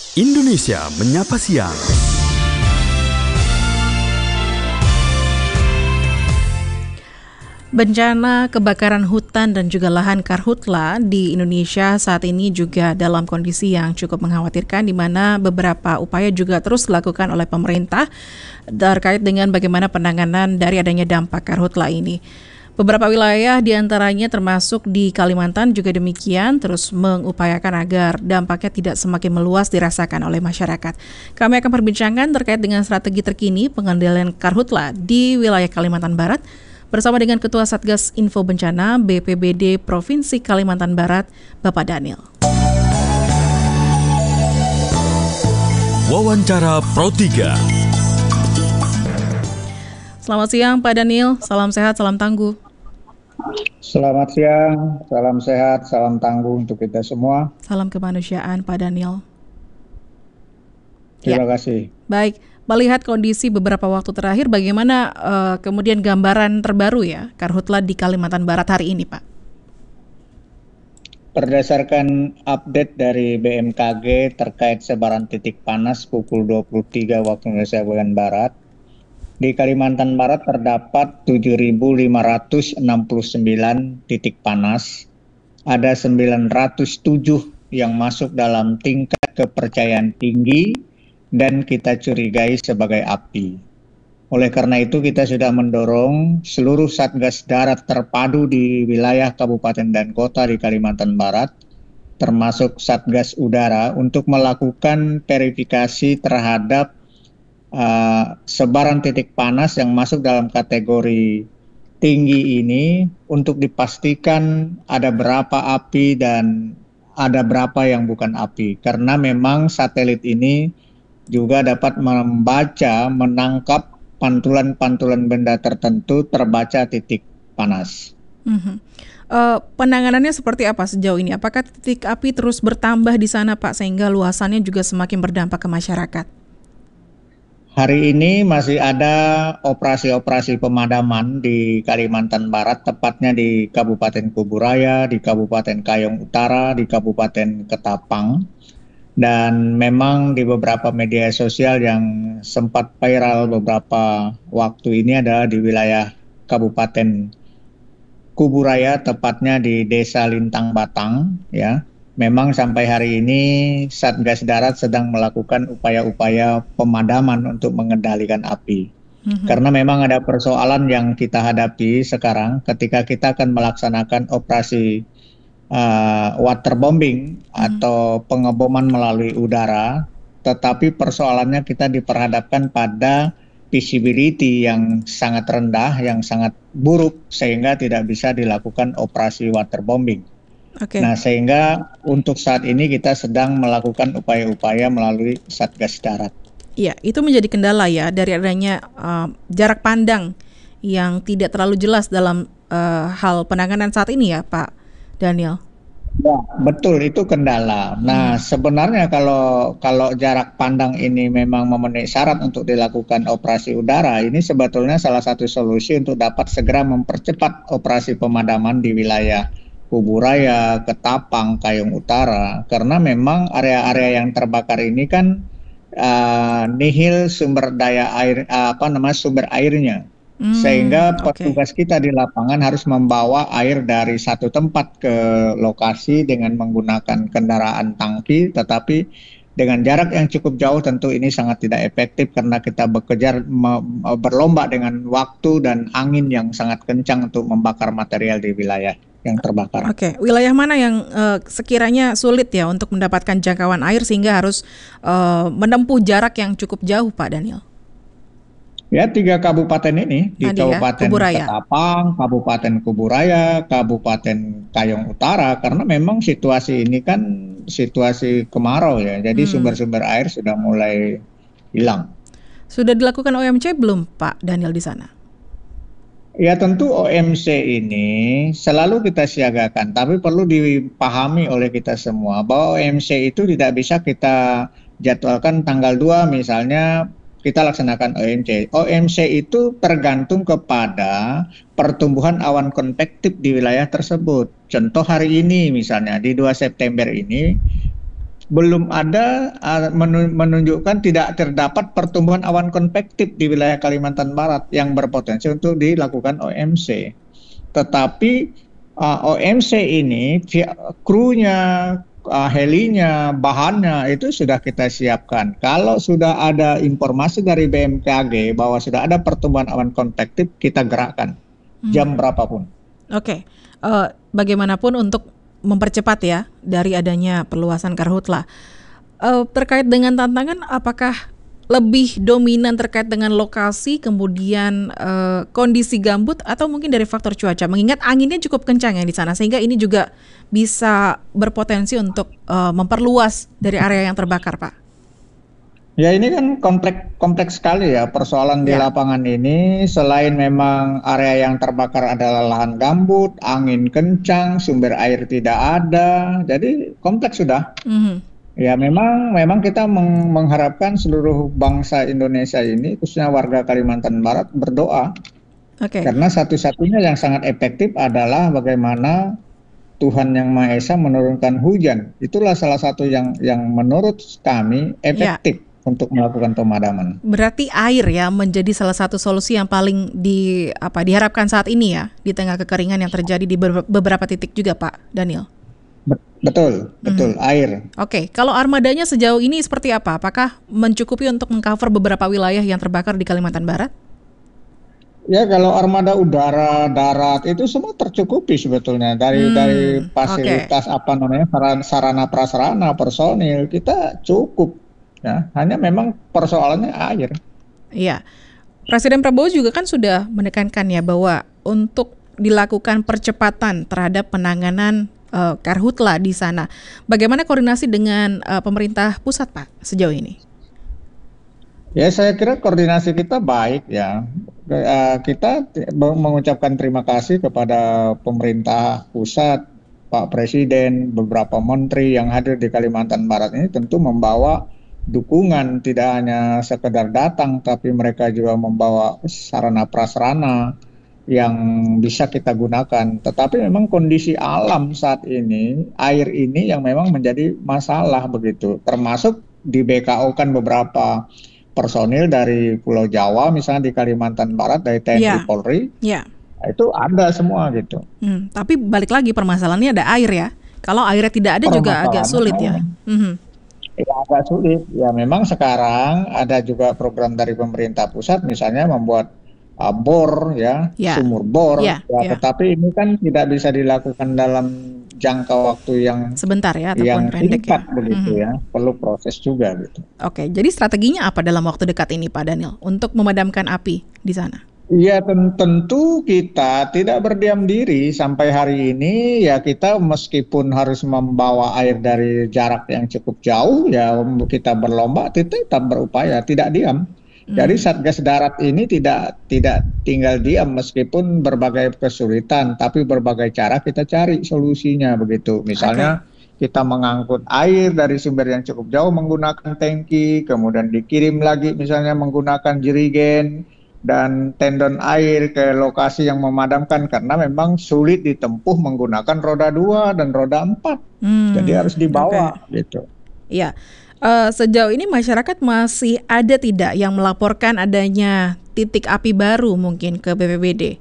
Indonesia Menyapa Siang. Bencana kebakaran hutan dan juga lahan karhutla di Indonesia saat ini juga dalam kondisi yang cukup mengkhawatirkan, di mana beberapa upaya juga terus dilakukan oleh pemerintah terkait dengan bagaimana penanganan dari adanya dampak karhutla ini. Beberapa wilayah diantaranya termasuk di Kalimantan juga demikian terus mengupayakan agar dampaknya tidak semakin meluas dirasakan oleh masyarakat. Kami akan perbincangkan terkait dengan strategi terkini pengendalian karhutla di wilayah Kalimantan Barat bersama dengan Ketua Satgas Info Bencana BPBD Provinsi Kalimantan Barat, Bapak Daniel. Wawancara Pro 3. Selamat siang Pak Daniel, salam sehat, salam tangguh. Selamat siang, salam sehat, salam tangguh untuk kita semua. Salam kemanusiaan Pak Daniel. Terima kasih. Baik, melihat kondisi beberapa waktu terakhir, bagaimana kemudian gambaran terbaru ya karhutla di Kalimantan Barat hari ini, Pak? Berdasarkan update dari BMKG terkait sebaran titik panas pukul 23 waktu Indonesia bagian Barat, di Kalimantan Barat terdapat 7.569 titik panas, ada 907 yang masuk dalam tingkat kepercayaan tinggi dan kita curigai sebagai api. Oleh karena itu kita sudah mendorong seluruh Satgas Darat terpadu di wilayah kabupaten dan kota di Kalimantan Barat, termasuk Satgas Udara, untuk melakukan verifikasi terhadap sebaran titik panas yang masuk dalam kategori tinggi ini untuk dipastikan ada berapa api dan ada berapa yang bukan api. Karena memang satelit ini juga dapat membaca, menangkap pantulan-pantulan benda tertentu terbaca titik panas. Penanganannya seperti apa sejauh ini? Apakah titik api terus bertambah di sana, Pak, sehingga luasannya juga semakin berdampak ke masyarakat? Hari ini masih ada operasi-operasi pemadaman di Kalimantan Barat, tepatnya di Kabupaten Kuburaya, di Kabupaten Kayong Utara, di Kabupaten Ketapang. Dan memang di beberapa media sosial yang sempat viral beberapa waktu ini adalah di wilayah Kabupaten Kuburaya, tepatnya di Desa Lintang Batang, ya. Memang sampai hari ini Satgas Darat sedang melakukan upaya-upaya pemadaman untuk mengendalikan api. Karena memang ada persoalan yang kita hadapi sekarang ketika kita akan melaksanakan operasi waterbombing atau pengeboman melalui udara, tetapi persoalannya kita diperhadapkan pada visibility yang sangat rendah, yang sangat buruk, sehingga tidak bisa dilakukan operasi waterbombing. Okay. Nah, sehingga untuk saat ini kita sedang melakukan upaya-upaya melalui Satgas Darat. Iya, itu menjadi kendala ya dari adanya jarak pandang yang tidak terlalu jelas dalam hal penanganan saat ini ya, Pak Daniel. Ya, betul, itu kendala. Nah, sebenarnya kalau jarak pandang ini memang memenuhi syarat untuk dilakukan operasi udara, ini sebetulnya salah satu solusi untuk dapat segera mempercepat operasi pemadaman di wilayah Kuburaya, Ketapang, Kayong Utara, karena memang area-area yang terbakar ini kan nihil sumber daya air, sumber airnya, sehingga petugas kita di lapangan harus membawa air dari satu tempat ke lokasi dengan menggunakan kendaraan tangki, tetapi dengan jarak yang cukup jauh tentu ini sangat tidak efektif karena kita bekerja berlomba dengan waktu dan angin yang sangat kencang untuk membakar material di wilayah yang terbakar. Oke, wilayah mana yang sekiranya sulit ya untuk mendapatkan jangkauan air sehingga harus menempuh jarak yang cukup jauh, Pak Daniel? Ya, 3 kabupaten ini, di Kabupaten Ketapang, Kabupaten Kuburaya, Kabupaten Kayong Utara, karena memang situasi ini kan situasi kemarau ya, jadi sumber-sumber air sudah mulai hilang. Sudah dilakukan OMC belum, Pak Daniel, di sana? Ya, tentu OMC ini selalu kita siagakan, tapi perlu dipahami oleh kita semua bahwa OMC itu tidak bisa kita jadwalkan tanggal 2 misalnya kita laksanakan OMC. OMC itu tergantung kepada pertumbuhan awan konvektif di wilayah tersebut. Contoh hari ini misalnya di 2 September ini belum ada menunjukkan tidak terdapat pertumbuhan awan konvektif di wilayah Kalimantan Barat yang berpotensi untuk dilakukan OMC. Tetapi OMC ini krunya, helinya, bahannya itu sudah kita siapkan. Kalau sudah ada informasi dari BMKG bahwa sudah ada pertumbuhan awan konvektif, kita gerakkan jam berapapun. Oke. Bagaimanapun untuk mempercepat ya dari adanya perluasan karhutla. Terkait dengan tantangan, apakah lebih dominan terkait dengan lokasi, kemudian kondisi gambut, atau mungkin dari faktor cuaca? Mengingat anginnya cukup kencang ya di sana, sehingga ini juga bisa berpotensi untuk memperluas dari area yang terbakar, Pak. Ya, ini kan kompleks sekali ya persoalan di lapangan ini. Selain memang area yang terbakar adalah lahan gambut, angin kencang, sumber air tidak ada, jadi kompleks sudah. Ya, memang kita mengharapkan seluruh bangsa Indonesia ini, khususnya warga Kalimantan Barat, berdoa. Karena satu-satunya yang sangat efektif adalah bagaimana Tuhan Yang Maha Esa menurunkan hujan. Itulah salah satu yang menurut kami efektif untuk melakukan pemadaman. Berarti air ya menjadi salah satu solusi yang paling diharapkan saat ini ya, di tengah kekeringan yang terjadi di beberapa titik juga, Pak Daniel. Betul, air. Oke, kalau armadanya sejauh ini seperti apa? Apakah mencukupi untuk mengcover beberapa wilayah yang terbakar di Kalimantan Barat? Ya, kalau armada udara, darat itu semua tercukupi sebetulnya dari fasilitas sarana prasarana, personil kita cukup. Ya, hanya memang persoalannya air. Iya, Presiden Prabowo juga kan sudah menekankan ya bahwa untuk dilakukan percepatan terhadap penanganan karhutla di sana. Bagaimana koordinasi dengan pemerintah pusat, Pak, sejauh ini? Ya, saya kira koordinasi kita baik ya. Kita mengucapkan terima kasih kepada pemerintah pusat, Pak Presiden, beberapa menteri yang hadir di Kalimantan Barat ini tentu membawa dukungan, tidak hanya sekedar datang, tapi mereka juga membawa sarana prasarana yang bisa kita gunakan. Tetapi memang kondisi alam saat ini, air ini yang memang menjadi masalah begitu. Termasuk di BKO kan beberapa personil dari Pulau Jawa, misalnya di Kalimantan Barat dari TNI Polri, itu ada semua gitu. Tapi balik lagi permasalahannya ada air ya. Kalau airnya tidak ada juga agak sulit ya. Ya, agak sulit. Ya, memang sekarang ada juga program dari pemerintah pusat, misalnya membuat bor ya, sumur bor. Tetapi ini kan tidak bisa dilakukan dalam jangka waktu yang sebentar ya, ataupun pendek ya. Begitu ya, perlu proses juga gitu. Oke, jadi strateginya apa dalam waktu dekat ini, Pak Daniel, untuk memadamkan api di sana? Ya, tentu kita tidak berdiam diri sampai hari ini. Ya, kita meskipun harus membawa air dari jarak yang cukup jauh, ya kita berlomba, kita tetap berupaya, tidak diam. Jadi Satgas Darat ini tidak tinggal diam meskipun berbagai kesulitan, tapi berbagai cara kita cari solusinya begitu. Misalnya kita mengangkut air dari sumber yang cukup jauh menggunakan tangki, kemudian dikirim lagi misalnya menggunakan jerigen dan tendon air ke lokasi yang memadamkan, karena memang sulit ditempuh menggunakan roda 2 dan roda 4. Jadi harus dibawa gitu. Iya. Sejauh ini masyarakat masih ada tidak yang melaporkan adanya titik api baru mungkin ke BPBD?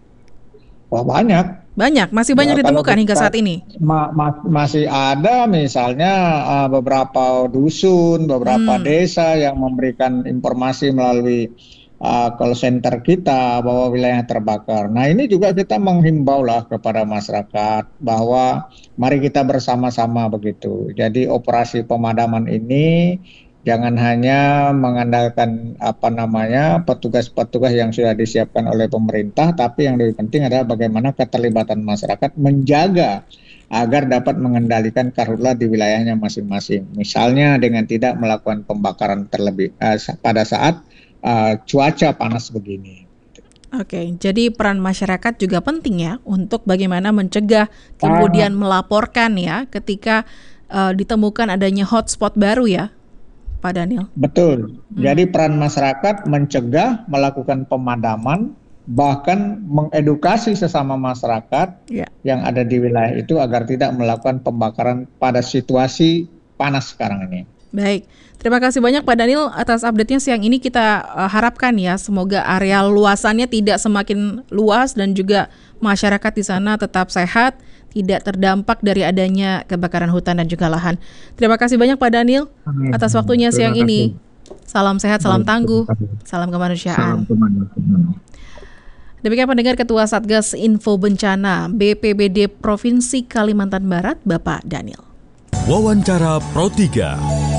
Wah, banyak. Masih banyak ditemukan hingga saat ini? Masih ada, misalnya beberapa dusun, beberapa desa yang memberikan informasi melalui call center kita bahwa wilayah terbakar. Nah, ini juga kita menghimbau lah kepada masyarakat bahwa mari kita bersama-sama begitu. Jadi operasi pemadaman ini jangan hanya mengandalkan petugas-petugas yang sudah disiapkan oleh pemerintah, tapi yang lebih penting adalah bagaimana keterlibatan masyarakat menjaga agar dapat mengendalikan karhutla di wilayahnya masing-masing. Misalnya dengan tidak melakukan pembakaran terlebih pada saat cuaca panas begini. Oke, jadi peran masyarakat juga penting ya untuk bagaimana mencegah kemudian melaporkan ya ketika ditemukan adanya hotspot baru ya, Pak Daniel. Betul. Jadi peran masyarakat mencegah, melakukan pemadaman, bahkan mengedukasi sesama masyarakat yang ada di wilayah itu agar tidak melakukan pembakaran pada situasi panas sekarang ini. Baik, terima kasih banyak Pak Daniel atas update-nya siang ini. Kita harapkan ya semoga area luasannya tidak semakin luas dan juga masyarakat di sana tetap sehat, tidak terdampak dari adanya kebakaran hutan dan juga lahan. Terima kasih banyak Pak Daniel atas waktunya siang ini. Salam sehat, salam tangguh, salam kemanusiaan. Demikian pendengar Ketua Satgas Info Bencana BPBD Provinsi Kalimantan Barat, Bapak Daniel. Wawancara Pro 3.